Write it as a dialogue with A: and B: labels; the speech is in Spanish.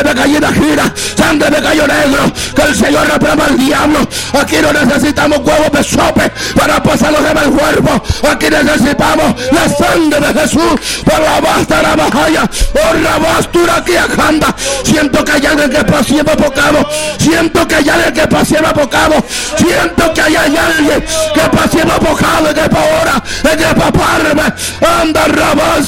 A: sangre de gallina gira, sangre de gallo negro, que el Señor reprenda al diablo. Aquí no necesitamos huevos de sope para pasar los demás cuerpos. Aquí necesitamos la sangre de Jesús. Por la basta la bajaya, por la bastura que anda. Siento que hay alguien que pasiva pecado. Siento que hay alguien que pasiva pecado. Siento que hay alguien que pasiva pecado. Y que para ahora, y que para parme, anda rabás